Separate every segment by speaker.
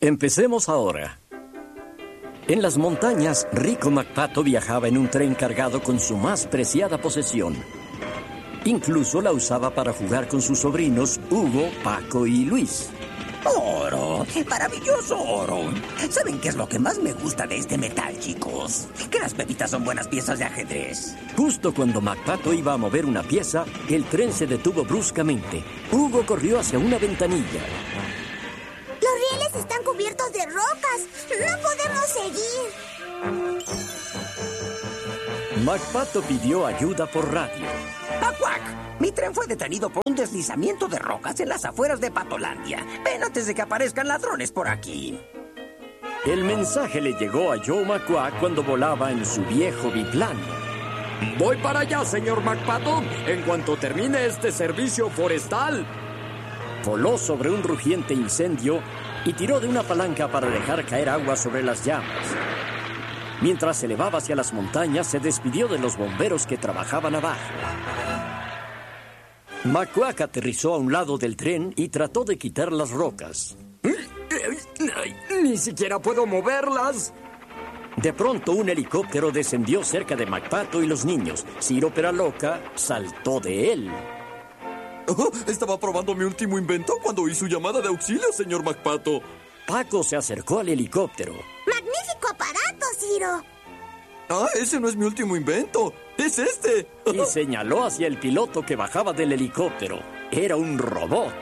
Speaker 1: Empecemos ahora. En las montañas, Rico McPato viajaba en un tren cargado con su más preciada posesión. Incluso la usaba para jugar con sus sobrinos Hugo, Paco y Luis.
Speaker 2: ¡Oro! ¡Maravilloso oro! ¿Saben qué es lo que más me gusta de este metal, chicos? Que las pepitas son buenas piezas de ajedrez.
Speaker 1: Justo cuando McPato iba a mover una pieza, el tren se detuvo bruscamente. Hugo corrió hacia una ventanilla.
Speaker 3: ¡Los rieles están cubiertos de rocas! ¡No podemos seguir!
Speaker 1: McPato pidió ayuda por radio.
Speaker 2: ¡Pacuac! Mi tren fue detenido por un deslizamiento de rocas en las afueras de Patolandia. Ven antes de que aparezcan ladrones por aquí.
Speaker 1: El mensaje le llegó a Joe McQuack cuando volaba en su viejo biplán.
Speaker 4: Voy para allá, señor McPato, en cuanto termine este servicio forestal.
Speaker 1: Voló sobre un rugiente incendio y tiró de una palanca para dejar caer agua sobre las llamas. Mientras se elevaba hacia las montañas, se despidió de los bomberos que trabajaban abajo. McQuack aterrizó a un lado del tren y trató de quitar las rocas.
Speaker 4: Ni siquiera puedo moverlas.
Speaker 1: De pronto, un helicóptero descendió cerca de McPato y los niños. Ciro Peraloca saltó de él.
Speaker 5: Oh, estaba probando mi último invento cuando oí su llamada de auxilio, señor McPato.
Speaker 1: Paco se acercó al helicóptero.
Speaker 3: ¡Magnífico aparato, Ciro!
Speaker 5: Ah, ese no es mi último invento. ¡Es este!
Speaker 1: Y señaló hacia el piloto que bajaba del helicóptero. Era un robot.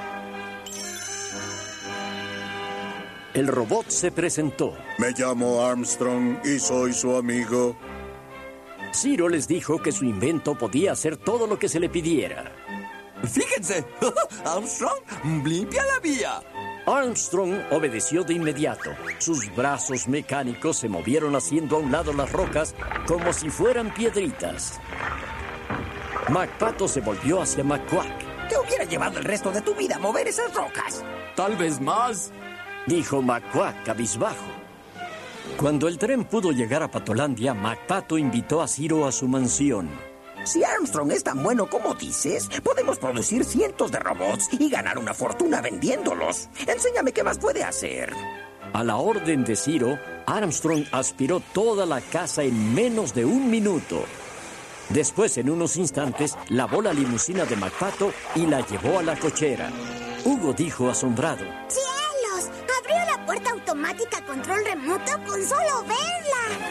Speaker 1: El robot se presentó.
Speaker 6: Me llamo Armstrong y soy su amigo.
Speaker 1: Ciro les dijo que su invento podía hacer todo lo que se le pidiera.
Speaker 5: Fíjense, Armstrong limpia la vía.
Speaker 1: Armstrong obedeció de inmediato. Sus brazos mecánicos se movieron haciendo a un lado las rocas como si fueran piedritas. McPato se volvió hacia McQuack.
Speaker 2: Te hubiera llevado el resto de tu vida a mover esas rocas.
Speaker 4: Tal vez más,
Speaker 1: dijo McQuack cabizbajo. Cuando el tren pudo llegar a Patolandia, McPato invitó a Ciro a su mansión.
Speaker 2: Si Armstrong es tan bueno como dices, podemos producir cientos de robots y ganar una fortuna vendiéndolos. Enséñame qué más puede hacer.
Speaker 1: A la orden de Ciro, Armstrong aspiró toda la casa en menos de 1 minuto. Después, en unos instantes, lavó la limusina de McPato y la llevó a la cochera. Hugo dijo asombrado:
Speaker 3: ¡Cielos! Abrió la puerta automática a control remoto con solo verla.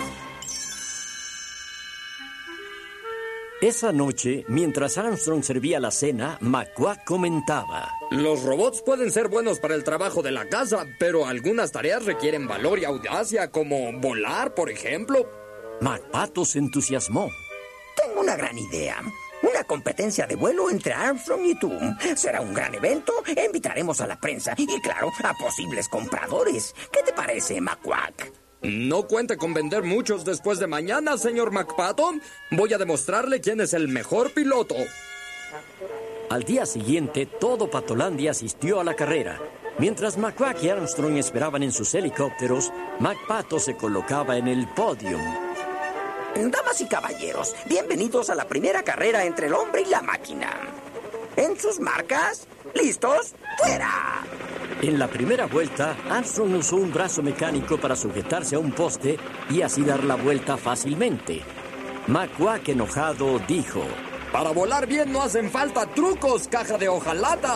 Speaker 1: Esa noche, mientras Armstrong servía la cena, McQuack comentaba:
Speaker 4: los robots pueden ser buenos para el trabajo de la casa, pero algunas tareas requieren valor y audacia, como volar, por ejemplo.
Speaker 1: McPato se entusiasmó.
Speaker 2: Tengo una gran idea. Una competencia de vuelo entre Armstrong y tú. Será un gran evento, invitaremos a la prensa y, claro, a posibles compradores. ¿Qué te parece, McQuack?
Speaker 4: No cuente con vender muchos después de mañana, señor McPato. Voy a demostrarle quién es el mejor piloto.
Speaker 1: Al día siguiente, todo Patolandia asistió a la carrera. Mientras McQuack y Armstrong esperaban en sus helicópteros, McPato se colocaba en el podio.
Speaker 2: Damas y caballeros, bienvenidos a la primera carrera entre el hombre y la máquina. En sus marcas, ¿listos? ¡Fuera!
Speaker 1: En la primera vuelta, Armstrong usó un brazo mecánico para sujetarse a un poste y así dar la vuelta fácilmente. McQuack, enojado, dijo:
Speaker 4: para volar bien no hacen falta trucos, caja de hojalata.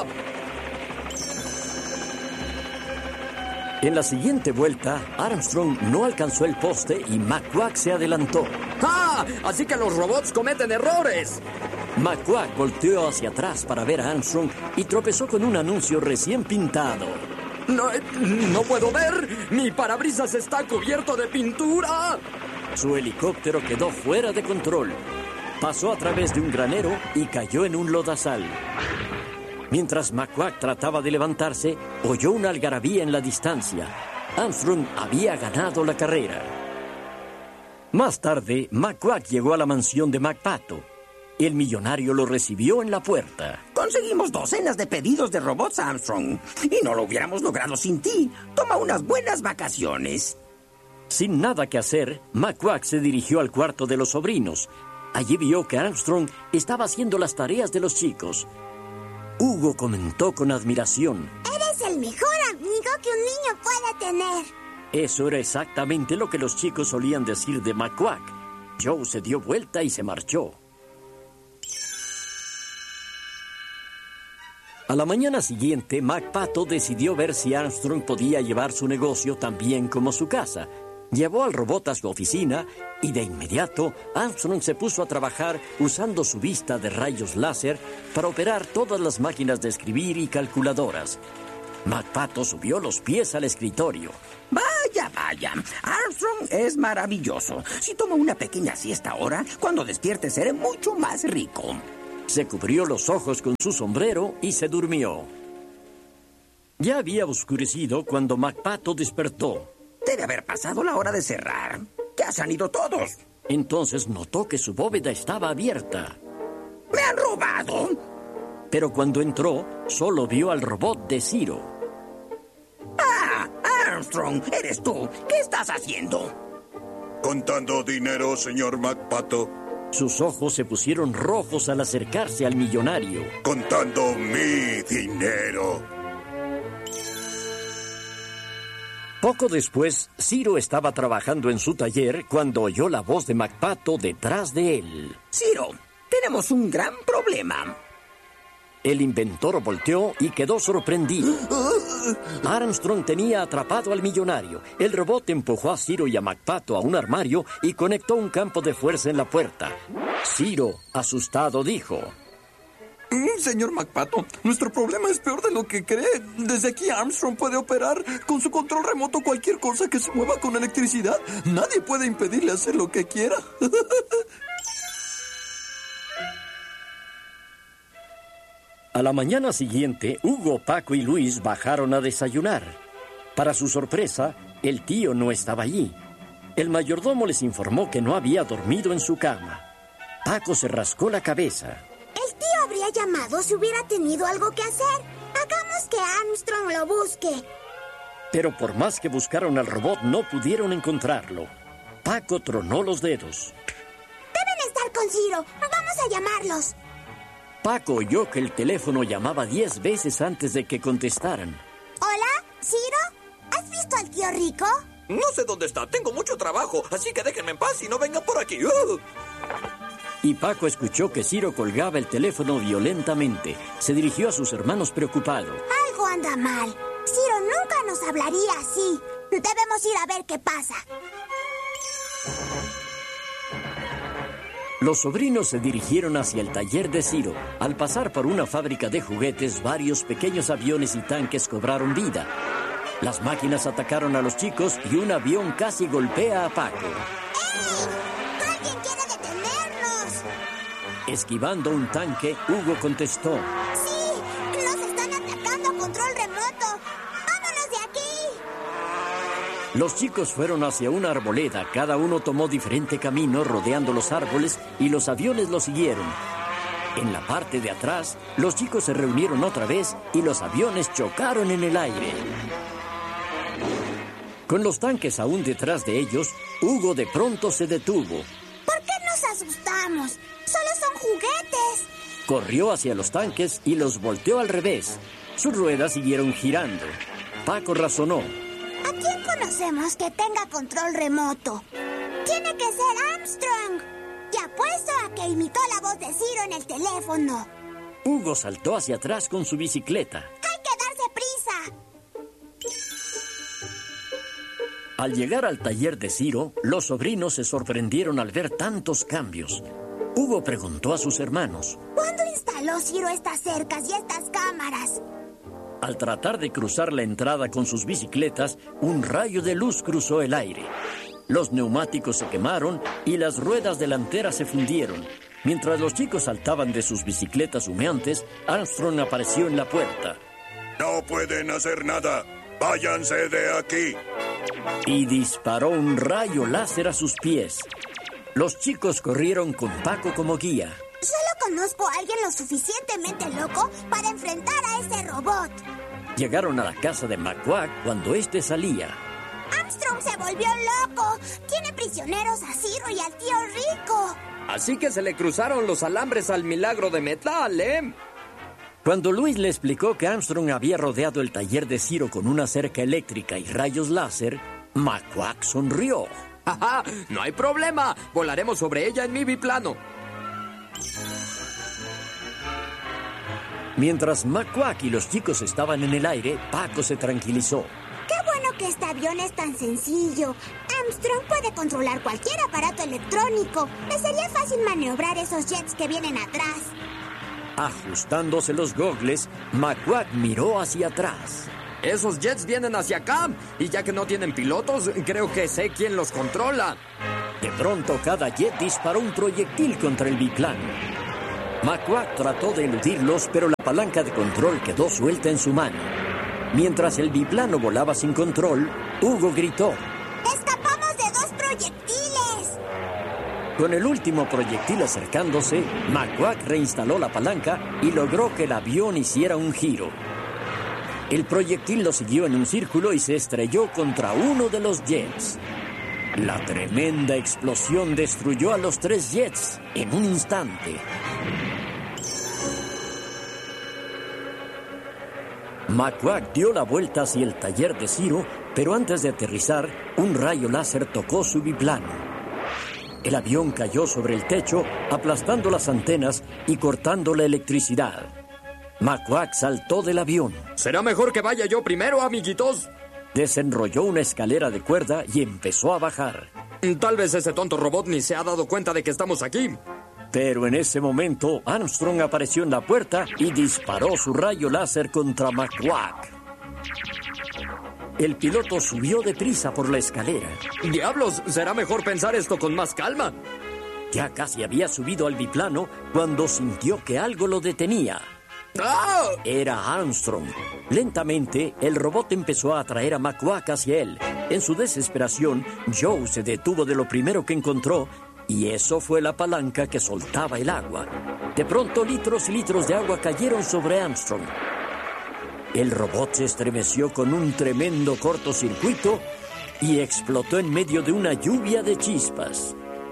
Speaker 1: En la siguiente vuelta, Armstrong no alcanzó el poste y McQuack se adelantó.
Speaker 4: ¡Ah! Así que los robots cometen errores.
Speaker 1: McQuack volteó hacia atrás para ver a Armstrong y tropezó con un anuncio recién pintado.
Speaker 4: No puedo ver. Mi parabrisas está cubierto de pintura.
Speaker 1: Su helicóptero quedó fuera de control. Pasó a través de un granero y cayó en un lodazal. Mientras McQuack trataba de levantarse, oyó una algarabía en la distancia. Armstrong había ganado la carrera. Más tarde, McQuack llegó a la mansión de McPato. El millonario lo recibió en la puerta.
Speaker 2: Conseguimos docenas de pedidos de robots, Armstrong. Y no lo hubiéramos logrado sin ti. Toma unas buenas vacaciones.
Speaker 1: Sin nada que hacer, McQuack se dirigió al cuarto de los sobrinos. Allí vio que Armstrong estaba haciendo las tareas de los chicos. Hugo comentó con admiración:
Speaker 3: Eres el el mejor amigo que un niño puede tener.
Speaker 1: Eso era exactamente lo que los chicos solían decir de McQuack. Joe se dio vuelta y se marchó. A la mañana siguiente, McPato decidió ver si Armstrong podía llevar su negocio tan bien como su casa. Llevó al robot a su oficina y de inmediato Armstrong se puso a trabajar usando su vista de rayos láser para operar todas las máquinas de escribir y calculadoras. McPato subió los pies al escritorio.
Speaker 2: Vaya, vaya. Armstrong es maravilloso. Si tomo una pequeña siesta ahora, cuando despierte seré mucho más rico.
Speaker 1: Se cubrió los ojos con su sombrero y se durmió. Ya había oscurecido cuando McPato despertó.
Speaker 2: Debe haber pasado la hora de cerrar. Ya se han ido todos.
Speaker 1: Entonces notó que su bóveda estaba abierta.
Speaker 2: ¡Me han robado!
Speaker 1: Pero cuando entró, solo vio al robot de Ciro.
Speaker 2: ¡Ah! Armstrong, eres tú. ¿Qué estás haciendo?
Speaker 6: Contando dinero, señor McPato.
Speaker 1: Sus ojos se pusieron rojos al acercarse al millonario.
Speaker 6: Contando mi dinero.
Speaker 1: Poco después, Ciro estaba trabajando en su taller cuando oyó la voz de McPato detrás de él.
Speaker 2: Ciro, tenemos un gran problema.
Speaker 1: El inventor volteó y quedó sorprendido. Armstrong tenía atrapado al millonario. El robot empujó a Ciro y a McPato a un armario y conectó un campo de fuerza en la puerta. Ciro, asustado, dijo:
Speaker 5: Señor McPato, nuestro problema es peor de lo que cree. Desde aquí Armstrong puede operar con su control remoto cualquier cosa que se mueva con electricidad. Nadie puede impedirle hacer lo que quiera.
Speaker 1: A la mañana siguiente, Hugo, Paco y Luis bajaron a desayunar. Para su sorpresa, el tío no estaba allí. El mayordomo les informó que no había dormido en su cama. Paco se rascó la cabeza.
Speaker 3: El tío habría llamado si hubiera tenido algo que hacer. Hagamos que Armstrong lo busque.
Speaker 1: Pero por más que buscaron al robot, no pudieron encontrarlo. Paco tronó los dedos.
Speaker 3: Deben estar con Ciro. Vamos a llamarlos.
Speaker 1: Paco oyó que el teléfono llamaba 10 veces antes de que contestaran.
Speaker 3: ¿Hola? ¿Ciro? ¿Has visto al tío Rico?
Speaker 5: No sé dónde está. Tengo mucho trabajo, así que déjenme en paz y no vengan por aquí.
Speaker 1: Y Paco escuchó que Ciro colgaba el teléfono violentamente. Se dirigió a sus hermanos preocupado.
Speaker 3: Algo anda mal. Ciro nunca nos hablaría así. Debemos ir a ver qué pasa.
Speaker 1: Los sobrinos se dirigieron hacia el taller de Ciro. Al pasar por una fábrica de juguetes, varios pequeños aviones y tanques cobraron vida. Las máquinas atacaron a los chicos y un avión casi golpea a Paco.
Speaker 3: ¡Ey! ¡Alguien quiere detenernos!
Speaker 1: Esquivando un tanque, Hugo contestó.
Speaker 3: ¡Sí! ¡Nos están atacando a control remoto! ¡Vámonos de aquí!
Speaker 1: Los chicos fueron hacia una arboleda. Cada uno tomó diferente camino rodeando los árboles y los aviones los siguieron. En la parte de atrás, los chicos se reunieron otra vez y los aviones chocaron en el aire. Con los tanques aún detrás de ellos, Hugo de pronto se detuvo.
Speaker 3: ¿Por qué nos asustamos? ¡Solo son juguetes!
Speaker 1: Corrió hacia los tanques y los volteó al revés. Sus ruedas siguieron girando. Paco razonó.
Speaker 3: ¿A quién conocemos que tenga control remoto? Tiene que ser Armstrong. Y apuesto a que imitó la voz de Ciro en el teléfono.
Speaker 1: Hugo saltó hacia atrás con su bicicleta.
Speaker 3: ¡Hay que darse prisa!
Speaker 1: Al llegar al taller de Ciro, los sobrinos se sorprendieron al ver tantos cambios. Hugo preguntó a sus hermanos.
Speaker 3: ¿Cuándo instaló Ciro estas cercas y estas cámaras?
Speaker 1: Al tratar de cruzar la entrada con sus bicicletas, un rayo de luz cruzó el aire. Los neumáticos se quemaron y las ruedas delanteras se fundieron. Mientras los chicos saltaban de sus bicicletas humeantes, Armstrong apareció en la puerta.
Speaker 6: No pueden hacer nada. Váyanse de aquí.
Speaker 1: Y disparó un rayo láser a sus pies. Los chicos corrieron con Paco como guía.
Speaker 3: Solo conozco a alguien lo suficientemente loco para enfrentar a ese robot.
Speaker 1: Llegaron a la casa de McQuack cuando éste salía.
Speaker 3: Armstrong se volvió loco. Tiene prisioneros a Ciro y al tío Rico.
Speaker 4: Así que se le cruzaron los alambres al milagro de metal, ¿eh?
Speaker 1: Cuando Luis le explicó que Armstrong había rodeado el taller de Ciro con una cerca eléctrica y rayos láser, McQuack sonrió.
Speaker 4: ¡Ajá! No hay problema. Volaremos sobre ella en mi biplano.
Speaker 1: Mientras McQuack y los chicos estaban en el aire, Paco se tranquilizó.
Speaker 3: ¡Qué bueno que este avión es tan sencillo! Armstrong puede controlar cualquier aparato electrónico. Le sería fácil maniobrar esos jets que vienen atrás.
Speaker 1: Ajustándose los gogles, McQuack miró hacia atrás.
Speaker 4: Esos jets vienen hacia acá. Y ya que no tienen pilotos, creo que sé quién los controla.
Speaker 1: De pronto, cada jet disparó un proyectil contra el biplano. McQuack trató de eludirlos, pero la palanca de control quedó suelta en su mano. Mientras el biplano volaba sin control, Hugo gritó:
Speaker 3: ¡Escapamos de 2 proyectiles!
Speaker 1: Con el último proyectil acercándose, McQuack reinstaló la palanca y logró que el avión hiciera un giro. El proyectil lo siguió en un círculo y se estrelló contra uno de los jets. La tremenda explosión destruyó a los 3 jets en un instante. McQuack dio la vuelta hacia el taller de Ciro, pero antes de aterrizar, un rayo láser tocó su biplano. El avión cayó sobre el techo, aplastando las antenas y cortando la electricidad. McQuack saltó del avión.
Speaker 4: Será mejor que vaya yo primero, amiguitos.
Speaker 1: Desenrolló una escalera de cuerda y empezó a bajar.
Speaker 4: Tal vez ese tonto robot ni se ha dado cuenta de que estamos aquí.
Speaker 1: Pero en ese momento, Armstrong apareció en la puerta y disparó su rayo láser contra McQuack. El piloto subió deprisa por la escalera.
Speaker 4: ¡Diablos! Será mejor pensar esto con más calma.
Speaker 1: Ya casi había subido al biplano cuando sintió que algo lo detenía.
Speaker 4: ¡Ah!
Speaker 1: Era Armstrong. Lentamente, el robot empezó a atraer a McQuack hacia él. En su desesperación, Joe se detuvo de lo primero que encontró, y eso fue la palanca que soltaba el agua. De pronto, litros y litros de agua cayeron sobre Armstrong. El robot se estremeció con un tremendo cortocircuito y explotó en medio de una lluvia de chispas.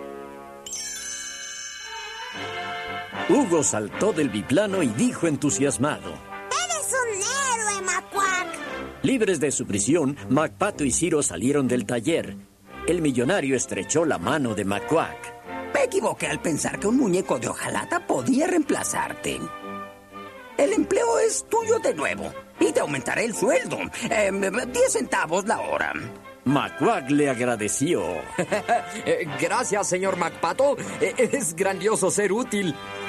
Speaker 1: Hugo saltó del biplano y dijo entusiasmado:
Speaker 3: ¡Eres un héroe, McQuack!
Speaker 1: Libres de su prisión, McPato y Ciro salieron del taller. El millonario estrechó la mano de McQuack.
Speaker 2: Me equivoqué al pensar que un muñeco de hojalata podía reemplazarte. El empleo es tuyo de nuevo y te aumentaré el sueldo. 10 centavos la hora.
Speaker 1: McQuack le agradeció.
Speaker 4: Gracias, señor McPato. Es grandioso ser útil.